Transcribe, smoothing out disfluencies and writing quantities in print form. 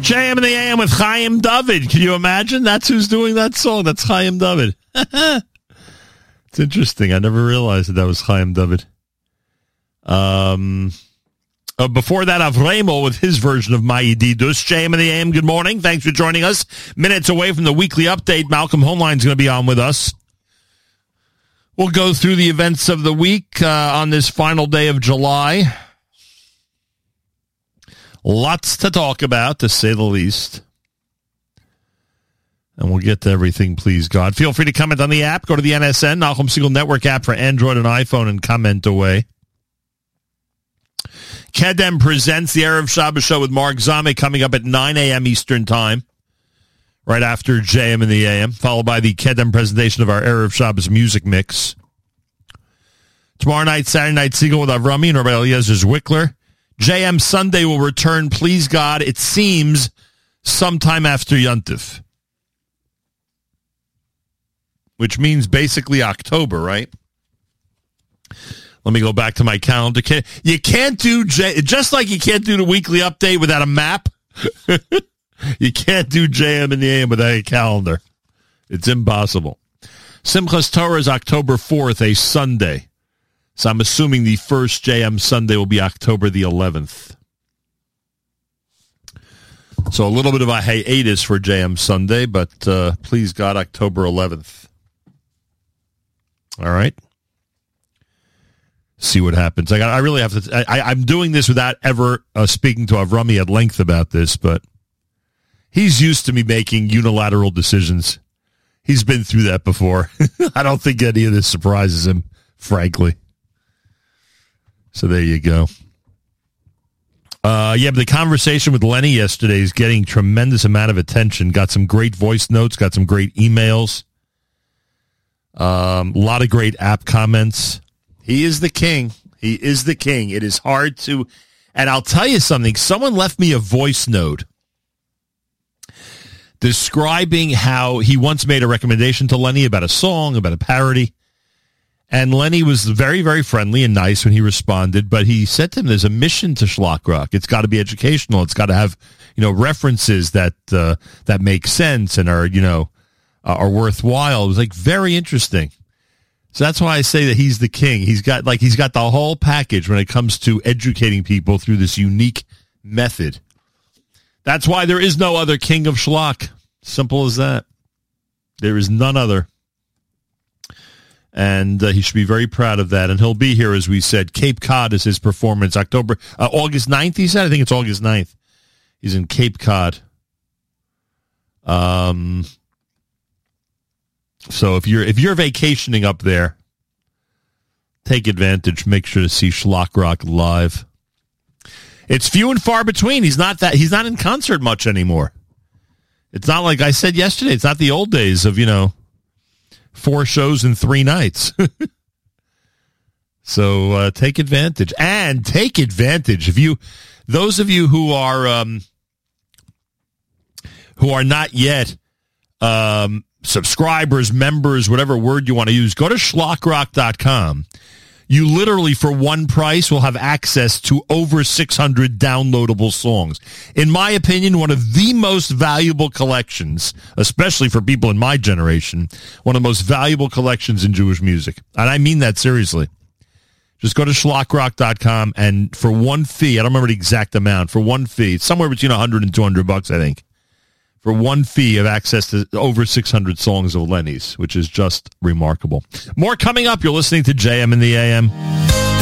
JM in the AM with Chaim David. Can you imagine? That's who's doing that song. That's Chaim David. It's interesting. I never realized that was Chaim David. Before that, Avremo with his version of My Yedidus. JM in the AM, good morning. Thanks for joining us. Minutes away from the weekly update, Malcolm Homeline's going to be on with us. We'll go through the events of the week on this final day of July. Lots to talk about, to say the least. And we'll get to everything, please, God. Feel free to comment on the app. Go to the NSN, Nachum Segal Network app for Android and iPhone, and comment away. Kedem presents the Erev Shabbos show with Mark Zamek coming up at 9 a.m. Eastern Time, right after JM in the AM, followed by the Kedem presentation of our Erev Shabbos music mix. Tomorrow night, Saturday night, Segal with Avrami and Rabbi Eliezer Zwickler. JM Sunday will return, please God, it seems, sometime after Yontif. Which means basically October, right? Let me go back to my calendar. You can't do, just like you can't do the weekly update without a map, you can't do JM in the AM without a calendar. It's impossible. Simchas Torah is October 4th, a Sunday. So I'm assuming the first JM Sunday will be October the 11th. So a little bit of a hiatus for JM Sunday, but please God, October 11th. All right. See what happens. I really have to. I'm doing this without ever speaking to Avrami at length about this, but he's used to me making unilateral decisions. He's been through that before. I don't think any of this surprises him, frankly. So there you go. But the conversation with Lenny yesterday is getting tremendous amount of attention. Got some great voice notes, got some great emails. A lot of great app comments. He is the king. He is the king. It is hard to... And I'll tell you something. Someone left me a voice note describing how he once made a recommendation to Lenny about a song, about a parody. And Lenny was very, very friendly and nice when he responded, but he said to him, there's a mission to Shlock Rock. It's got to be educational. It's got to have, references that make sense and are, are worthwhile. It was very interesting. So that's why I say that he's the king. He's got the whole package when it comes to educating people through this unique method. That's why there is no other king of Shlock. Simple as that. There is none other. And he should be very proud of that. And he'll be here, as we said. Cape Cod is his performance. August 9th, he said? I think it's August 9th. He's in Cape Cod. So if you're vacationing up there, take advantage. Make sure to see Shlock Rock live. It's few and far between. He's not in concert much anymore. It's not like I said yesterday. It's not the old days of, 4 shows in 3 nights. So take advantage. And take advantage. Those of you who are not yet subscribers, members, whatever word you want to use, go to schlockrock.com. You literally, for one price, will have access to over 600 downloadable songs. In my opinion, one of the most valuable collections, especially for people in my generation, one of the most valuable collections in Jewish music. And I mean that seriously. Just go to schlockrock.com, and for one fee, I don't remember the exact amount, for one fee, it's somewhere between $100 and $200, I think. For one fee of access to over 600 songs of Lenny's, which is just remarkable. More coming up. You're listening to JM in the AM.